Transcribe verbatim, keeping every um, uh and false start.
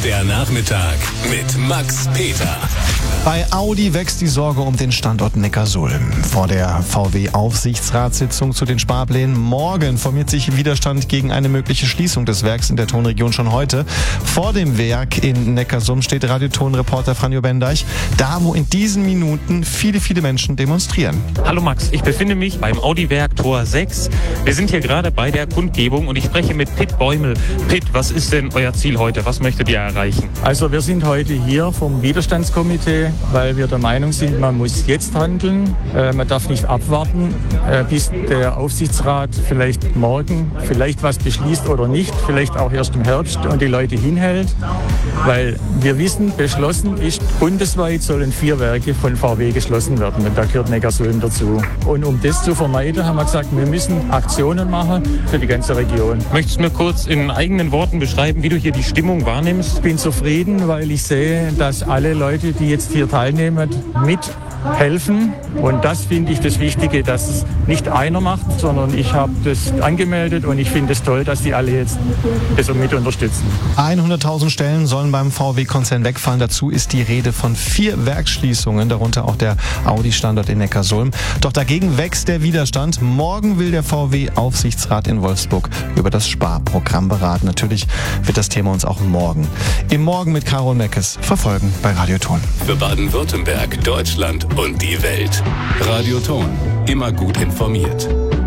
Der Nachmittag mit Max Peter. Bei Audi wächst die Sorge um den Standort Neckarsulm. Vor der V W-Aufsichtsratssitzung zu den Sparplänen morgen formiert sich Widerstand gegen eine mögliche Schließung des Werks in der Tonregion schon heute. Vor dem Werk in Neckarsulm steht Radioton-Reporter Franjo Bendeich, da wo in diesen Minuten viele, viele Menschen demonstrieren. Hallo Max, ich befinde mich beim Audi-Werk Tor sechs. Wir sind hier gerade bei der Kundgebung und ich spreche mit Pitt Bäumel. Pitt, was ist denn euer Ziel heute? Was möchtet ihr erreichen? Also wir sind heute hier vom Widerstandskomitee, weil wir der Meinung sind, man muss jetzt handeln. Äh, man darf nicht abwarten, äh, bis der Aufsichtsrat vielleicht morgen vielleicht was beschließt oder nicht, vielleicht auch erst im Herbst und die Leute hinhält. Weil wir wissen, beschlossen ist, bundesweit sollen vier Werke von V W geschlossen werden. Und da gehört Neckarsulm dazu. Und um das zu vermeiden, haben wir gesagt, wir müssen Aktionen machen für die ganze Region. Möchtest du mir kurz in eigenen Worten beschreiben, wie du hier die Stimmung wahrnimmst? Ich bin zufrieden, weil ich sehe, dass alle Leute, die jetzt hier teilnehmen, mithelfen. Und das finde ich das Wichtige, dass es nicht einer macht, sondern ich habe das angemeldet und ich finde es toll, dass die alle jetzt das mit unterstützen. hunderttausend Stellen sollen beim V W-Konzern wegfallen. Dazu ist die Rede von vier Werksschließungen, darunter auch der Audi-Standort in Neckarsulm. Doch dagegen wächst der Widerstand. Morgen will der V W-Aufsichtsrat in Wolfsburg über das Sparprogramm beraten. Natürlich wird das Thema uns auch morgen im Morgen mit Caro Meckes verfolgen bei Radioton. Für Baden-Württemberg, Deutschland und die Welt. Radioton. Immer gut informiert.